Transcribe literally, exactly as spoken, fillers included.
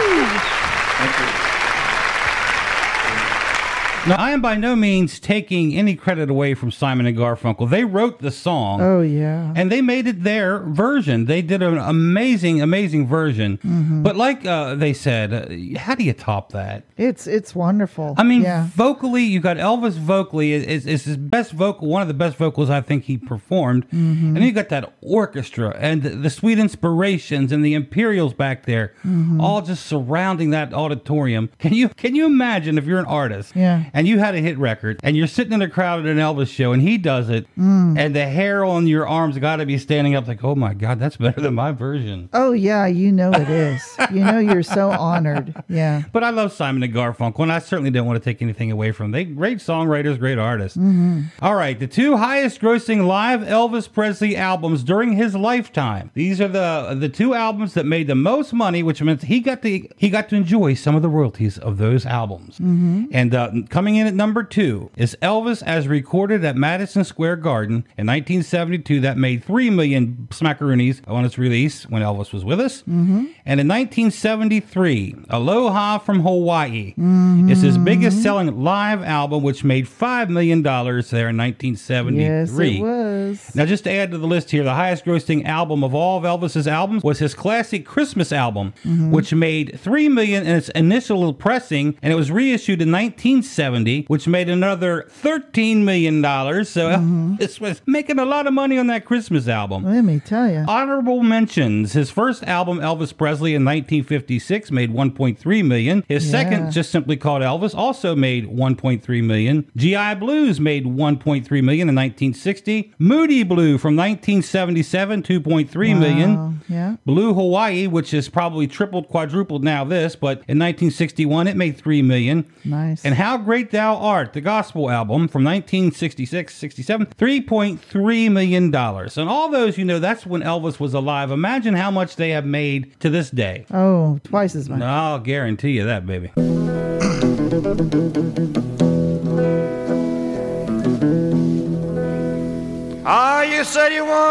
Thank you. Now, I am by no means taking any credit away from Simon and Garfunkel. They wrote the song. Oh, yeah. And they made it their version. They did an amazing, amazing version. Mm-hmm. But like uh, they said, uh, how do you top that? It's it's wonderful. I mean, yeah. vocally, you got Elvis vocally. Is is his best vocal, one of the best vocals I think he performed. Mm-hmm. And then you got that orchestra and the, the Sweet Inspirations and the Imperials back there, mm-hmm. all just surrounding that auditorium. Can you can you imagine if you're an artist? Yeah. And you had a hit record, and you're sitting in a crowd at an Elvis show, and he does it, mm. and the hair on your arms got to be standing up like, oh my God, that's better than my version. Oh, yeah, you know it is. You know you're so honored. Yeah. But I love Simon and Garfunkel, and I certainly don't want to take anything away from them. They great songwriters, great artists. Mm-hmm. All right, the two highest grossing live Elvis Presley albums during his lifetime. These are the the two albums that made the most money, which means he got the he got to enjoy some of the royalties of those albums. Mm-hmm. And uh, coming in at number two is Elvis as recorded at Madison Square Garden in nineteen seventy-two. That made three million smackaroonies on its release when Elvis was with us. Mm-hmm. And in nineteen seventy-three, Aloha from Hawaii mm-hmm. is his biggest selling live album, which made five million dollars there in nineteen seventy-three. Yes, it was. Now, just to add to the list here, the highest grossing album of all of Elvis's albums was his classic Christmas album, mm-hmm. which made three million dollars in its initial pressing, and it was reissued in nineteen seventy, which made another thirteen million dollars. So mm-hmm. Elvis was making a lot of money on that Christmas album. Let me tell you. Honorable mentions. His first album, Elvis Presley, in nineteen fifty-six, made one point three million dollars. His yeah. second, just simply called Elvis, also made one point three million dollars. G I Blues made one point three million dollars in nineteen sixty. Moody Blue from nineteen seventy-seven, two point three wow. million dollars. Yeah. Blue Hawaii, which is probably tripled, quadrupled now this, but in nineteen sixty-one, it made three million dollars. Nice. And How Great Thou Art, the gospel album from nineteen sixty-six, sixty-seven, three point three million dollars. And all those, you know, that's when Elvis was alive. Imagine how much they have made to this day. Oh, twice as much. No, I'll guarantee you that, baby. Ah, you said you want